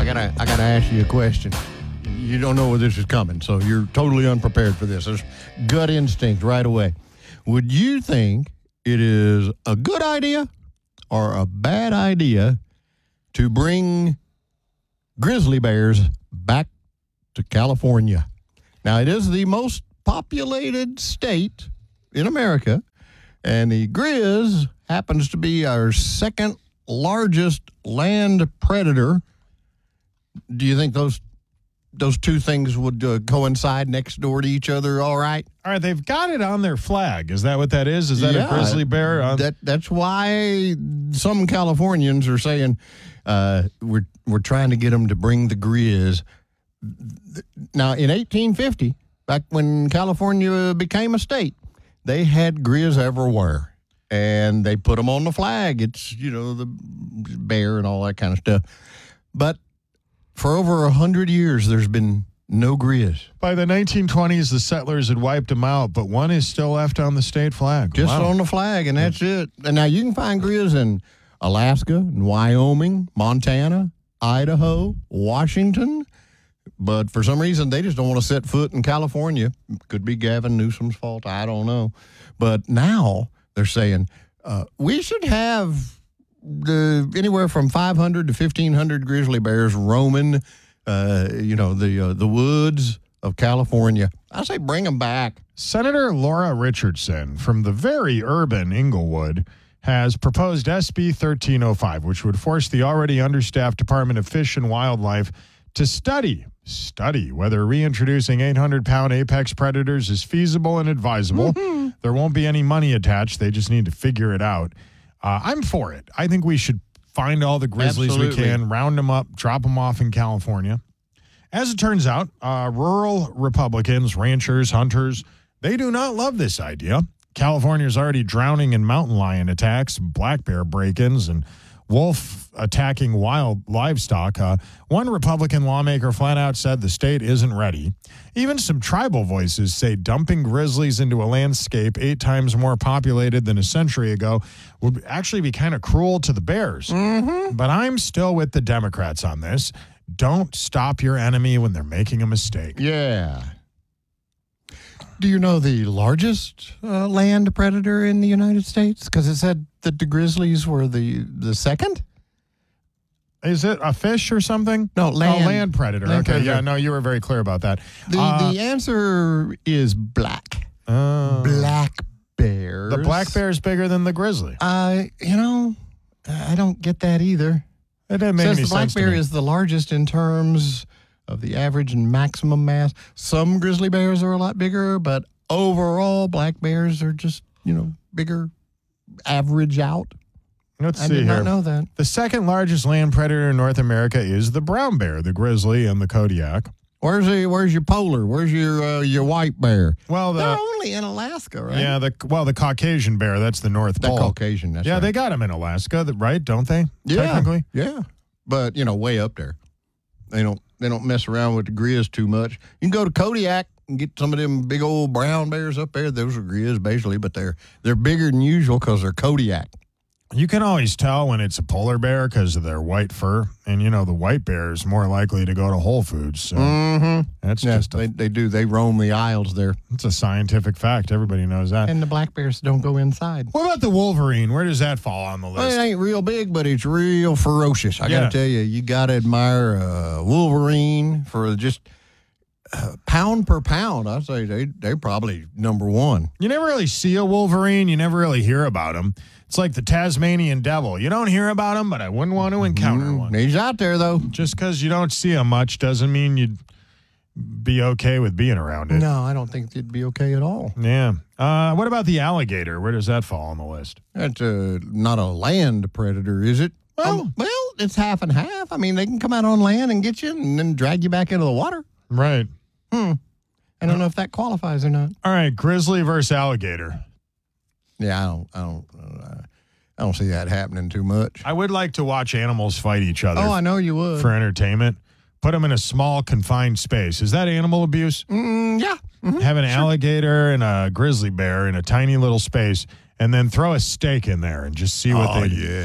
gotta ask you a question. You don't know where this is coming, so you're totally unprepared for this. There's gut instinct right away. Would you think it is a good idea or a bad idea to bring grizzly bears back to California? Now, it is the most populated state in America, and the Grizz happens to be our second largest land predator. Do you think those two things would coincide next door to each other all right? All right, they've got it on their flag. Is that what that is? Is that a grizzly bear? That's why some Californians are saying we're trying to get them to bring the Grizz. Now, in 1850, back when California became a state, they had Grizz everywhere, and they put them on the flag. It's, the bear and all that kind of stuff. But for over 100 years, there's been no Grizz. By the 1920s, the settlers had wiped them out, but one is still left on the state flag. Just on the flag, and that's it. And now you can find Grizz in Alaska, and Wyoming, Montana, Idaho, Washington. But for some reason, they just don't want to set foot in California. Could be Gavin Newsom's fault. I don't know. But now they're saying we should have anywhere from 500 to 1,500 grizzly bears roaming, the woods of California. I say bring them back. Senator Laura Richardson from the very urban Inglewood has proposed SB 1305, which would force the already understaffed Department of Fish and Wildlife to study whether reintroducing 800-pound apex predators is feasible and advisable. Mm-hmm. There won't be any money attached. They just need to figure it out. I'm for it. I think we should find all the grizzlies we can, round them up, drop them off in California. As it turns out, rural Republicans, ranchers, hunters, they do not love this idea. California is already drowning in mountain lion attacks, black bear break-ins, and wolf attacking wild livestock. One Republican lawmaker flat out said the state isn't ready. Even some tribal voices say dumping grizzlies into a landscape 8 times more populated than a century ago would actually be kind of cruel to the bears. Mm-hmm. But I'm still with the Democrats on this. Don't stop your enemy when they're making a mistake. Yeah. Do you know the largest land predator in the United States? Because it said that the grizzlies were the second. Is it a fish or something? No, land. Oh, land predator. Land okay, predator. Yeah, no, you were very clear about that. The answer is black. Black bears. The black bear is bigger than the grizzly. I don't get that either. It doesn't make any sense. The black bear is the largest in terms of the average and maximum mass. Some grizzly bears are a lot bigger, but overall, black bears are just, bigger, average out. Let's see here. I did not know that. The second largest land predator in North America is the brown bear, the grizzly, and the Kodiak. Where's your polar? Where's your white bear? Well, they're only in Alaska, right? Yeah, the Caucasian bear, that's the North Pole. The Caucasian, that's right. They got them in Alaska, right? Don't they? Yeah, technically. Yeah, but way up there, they don't mess around with the Grizz too much. You can go to Kodiak and get some of them big old brown bears up there. Those are Grizz basically, but they're bigger than usual because they're Kodiak. You can always tell when it's a polar bear because of their white fur. And, the white bear is more likely to go to Whole Foods. So that's they do. They roam the aisles there. It's a scientific fact. Everybody knows that. And the black bears don't go inside. What about the Wolverine? Where does that fall on the list? Well, it ain't real big, but it's real ferocious. I got to tell you, you got to admire Wolverine for just pound per pound. I say they're probably number one. You never really see a Wolverine. You never really hear about him. It's like the Tasmanian devil. You don't hear about him, but I wouldn't want to encounter one. He's out there, though. Just because you don't see him much doesn't mean you'd be okay with being around it. No, I don't think it'd be okay at all. Yeah. What about the alligator? Where does that fall on the list? That's not a land predator, is it? Well, it's half and half. I mean, they can come out on land and get you and then drag you back into the water. Right. I don't know if that qualifies or not. All right, grizzly versus alligator. Yeah, I don't see that happening too much. I would like to watch animals fight each other. Oh, I know you would. For entertainment. Put them in a small, confined space. Is that animal abuse? Yeah. Mm-hmm. Have an alligator and a grizzly bear in a tiny little space and then throw a steak in there and just see what they do. Yeah.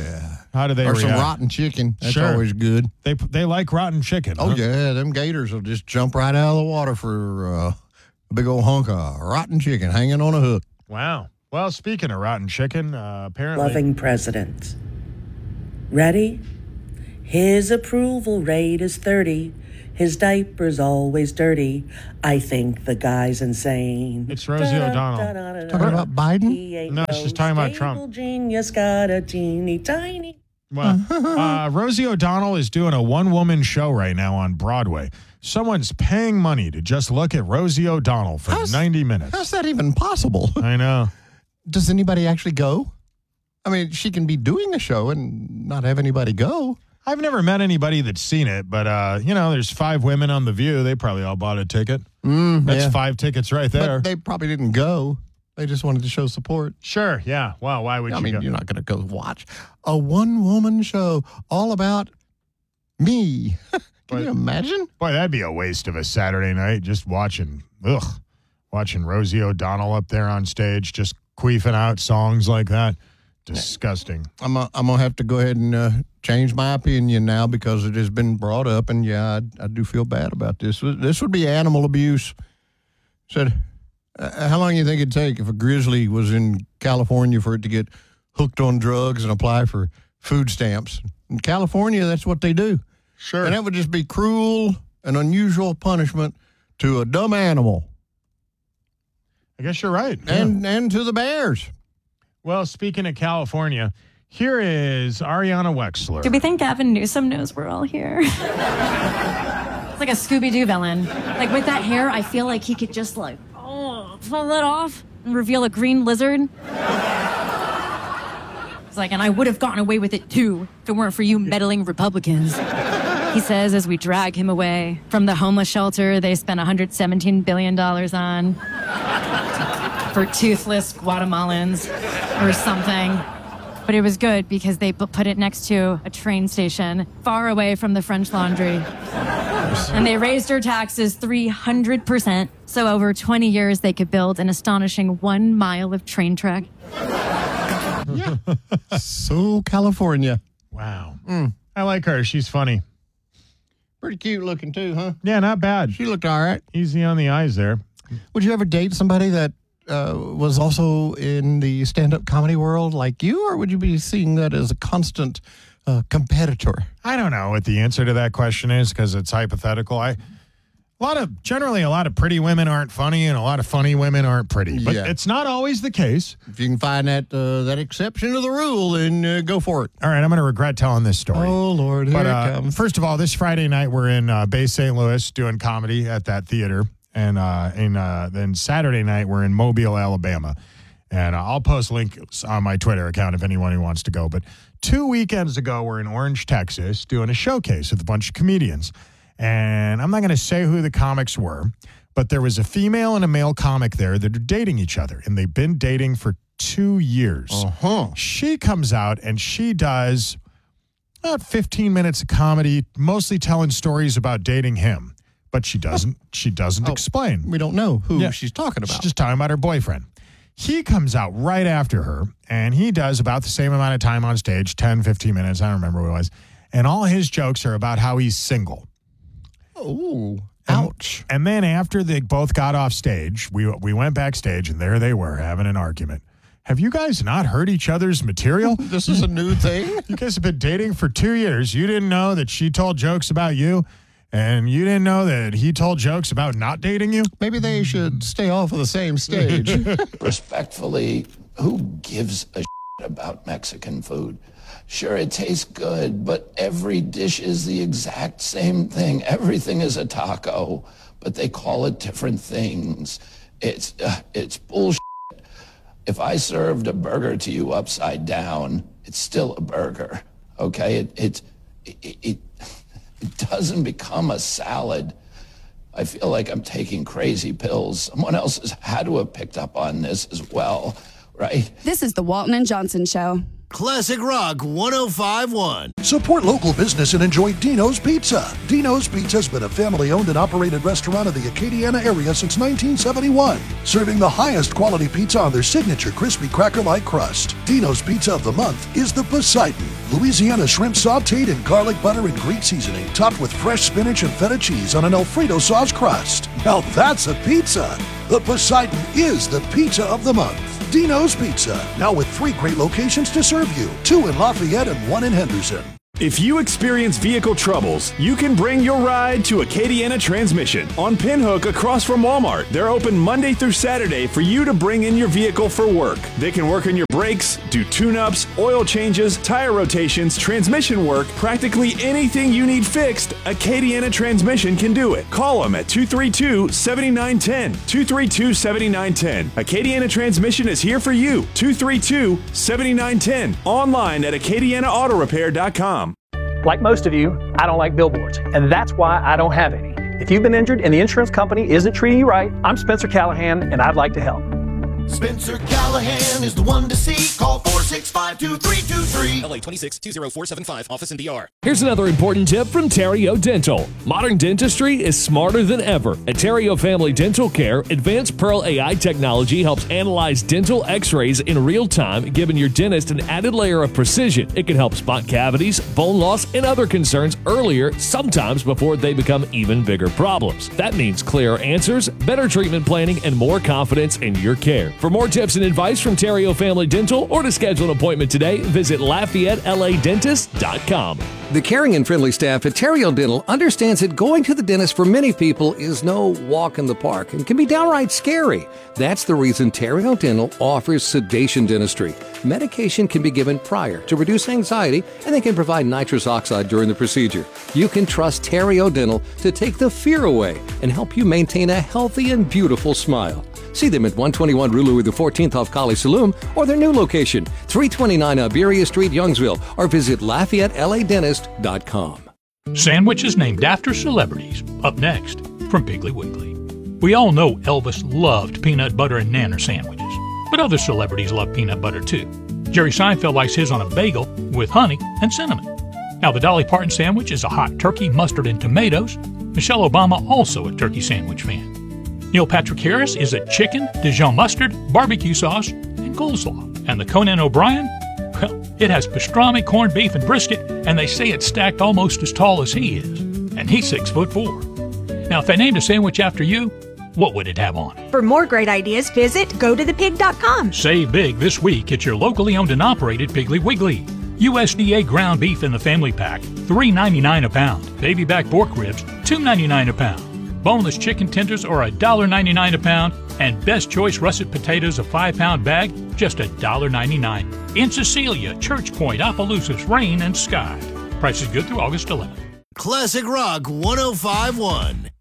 How do they Or react? some rotten chicken. That's Sure. always good. They like rotten chicken. Oh, huh? yeah. Them gators will just jump right out of the water for a big old hunk of rotten chicken hanging on a hook. Wow. Well, speaking of rotten chicken, apparently. Loving president. Ready? His approval rate is 30. His diaper's always dirty. I think the guy's insane. It's Rosie O'Donnell. Talking about Biden? He ain't No, she's talking about Trump. stable genius, got a teeny tiny. Well, Rosie O'Donnell is doing a one-woman show right now on Broadway. Someone's paying money to just look at Rosie O'Donnell for 90 minutes. How's that even possible? I know. Does anybody actually go? I mean, she can be doing a show and not have anybody go. I've never met anybody that's seen it, but, there's 5 women on The View. They probably all bought a ticket. That's yeah. 5 tickets right there. But they probably didn't go. They just wanted to show support. Sure, yeah. Well, why would I you mean, go? you're not going to go watch a one-woman show all about me. Can you imagine? Boy, that'd be a waste of a Saturday night just watching Rosie O'Donnell up there on stage just queefing out songs like that. Disgusting. I'm gonna have to go ahead and change my opinion now because it has been brought up, and yeah, I do feel bad about this. This would be animal abuse. Said, how long do you think it'd take if a grizzly was in California for it to get hooked on drugs and apply for food stamps? In California, that's what they do. Sure. And that would just be cruel and unusual punishment to a dumb animal I guess you're right. Yeah. and to the bears. Well, speaking of California, here is Ariana Wexler. Do we think Gavin Newsom knows we're all here? It's like a Scooby-Doo villain. Like, with that hair, I feel like he could just, pull it off and reveal a green lizard. It's like, and I would have gotten away with it, too, if it weren't for you meddling Republicans. He says as we drag him away from the homeless shelter they spent $117 billion on for toothless Guatemalans or something. But it was good because they put it next to a train station far away from the French Laundry. And they raised her taxes 300%. So over 20 years, they could build an astonishing 1 mile of train track. So California. Wow. I like her. She's funny. Pretty cute looking too, huh? Yeah, not bad. She looked all right. Easy on the eyes there. Would you ever date somebody that was also in the stand-up comedy world like you, or would you be seeing that as a constant competitor? I don't know what the answer to that question is because it's hypothetical. Generally a lot of pretty women aren't funny and a lot of funny women aren't pretty. But Yeah. it's not always the case. If you can find that exception to the rule, then go for it. All right, I'm going to regret telling this story. Oh, Lord, here But it comes. first of all, this Friday night we're in Bay St. Louis doing comedy at that theater. And then Saturday night we're in Mobile, Alabama. And I'll post links on my Twitter account if anyone who wants to go. But 2 weekends ago, we're in Orange, Texas, doing a showcase with a bunch of comedians. And I'm not going to say who the comics were, but there was a female and a male comic there that are dating each other. And they've been dating for 2 years. Uh-huh. She comes out and she does about 15 minutes of comedy, mostly telling stories about dating him. But she doesn't explain. We don't know who Yeah. she's talking about. She's just talking about her boyfriend. He comes out right after her, and he does about the same amount of time on stage, 10, 15 minutes. I don't remember what it was. And all his jokes are about how he's single. Oh, ouch. And then after they both got off stage, we went backstage, and there they were having an argument. Have you guys not heard each other's material? This is a new thing? You guys have been dating for 2 years. You didn't know that she told jokes about you, and you didn't know that he told jokes about not dating you? Maybe they should stay off of the same stage. Respectfully, who gives a shit about Mexican food? Sure, it tastes good, but every dish is the exact same thing. Everything is a taco, but they call it different things. It's bullshit. If I served a burger to you upside down, it's still a burger, okay? It doesn't become a salad. I feel like I'm taking crazy pills. Someone else has had to have picked up on this as well, right? This is the Walton and Johnson Show. Classic Rock 105.1. Support local business and enjoy Dino's Pizza. Dino's Pizza has been a family-owned and operated restaurant in the Acadiana area since 1971, serving the highest quality pizza on their signature crispy cracker-like crust. Dino's Pizza of the month is the Poseidon, Louisiana shrimp sautéed in garlic butter and Greek seasoning, topped with fresh spinach and feta cheese on an Alfredo sauce crust. Now that's a pizza. The Poseidon is the pizza of the month. Dino's Pizza, now with 3 great locations to serve you, 2 in Lafayette and 1 in Henderson. If you experience vehicle troubles, you can bring your ride to Acadiana Transmission on Pinhook across from Walmart. They're open Monday through Saturday for you to bring in your vehicle for work. They can work on your brakes, do tune-ups, oil changes, tire rotations, transmission work, practically anything you need fixed, Acadiana Transmission can do it. Call them at 232-7910, 232-7910. Acadiana Transmission is here for you, 232-7910. Online at acadianaautorepair.com. Like most of you, I don't like billboards, and that's why I don't have any. If you've been injured and the insurance company isn't treating you right, I'm Spencer Callahan, and I'd like to help. Spencer Callahan is the one to see. Call 465-2323. LA 26-20475. Office in DR. Here's another important tip from Terrio Dental. Modern dentistry is smarter than ever. At Terrio Family Dental Care, advanced Pearl AI technology helps analyze dental x-rays in real time, giving your dentist an added layer of precision. It can help spot cavities, bone loss, and other concerns earlier, sometimes before they become even bigger problems. That means clearer answers, better treatment planning, and more confidence in your care. For more tips and advice from Terrio Family Dental or to schedule an appointment today, visit LafayetteLADentist.com. The caring and friendly staff at Terrio Dental understands that going to the dentist for many people is no walk in the park and can be downright scary. That's the reason Terrio Dental offers sedation dentistry. Medication can be given prior to reduce anxiety, and they can provide nitrous oxide during the procedure. You can trust Terrio Dental to take the fear away and help you maintain a healthy and beautiful smile. See them at 121 Rue Louis XIV off College Saloon or their new location, 329 Iberia Street, Youngsville, or visit LafayetteLADentist.com. Sandwiches named after celebrities. Up next, from Piggly Wiggly. We all know Elvis loved peanut butter and nanner sandwiches, but other celebrities love peanut butter too. Jerry Seinfeld likes his on a bagel with honey and cinnamon. Now, the Dolly Parton sandwich is a hot turkey, mustard, and tomatoes. Michelle Obama also a turkey sandwich fan. Neil Patrick Harris is a chicken, Dijon mustard, barbecue sauce, and coleslaw. And the Conan O'Brien? Well, it has pastrami, corned beef, and brisket, and they say it's stacked almost as tall as he is. And he's 6'4". Now, if they named a sandwich after you, what would it have on it? For more great ideas, visit gotothepig.com. Save big this week at your locally owned and operated Piggly Wiggly. USDA ground beef in the family pack, $3.99 a pound. Baby back pork ribs, $2.99 a pound. Boneless chicken tenders are $1.99 a pound, and Best Choice russet potatoes, a 5-pound bag, just $1.99. In Cecilia, Church Point, Opelousas, Rain, and Sky. Price is good through August 11th. Classic Rock 105.1.